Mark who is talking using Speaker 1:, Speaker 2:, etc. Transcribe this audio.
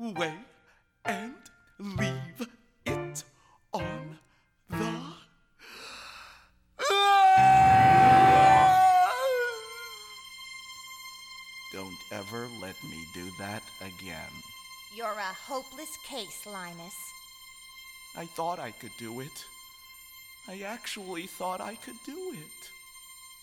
Speaker 1: away and leave it on the... Don't ever let me do that again.
Speaker 2: You're a hopeless case, Linus.
Speaker 1: I thought I could do it. I actually thought I could do it.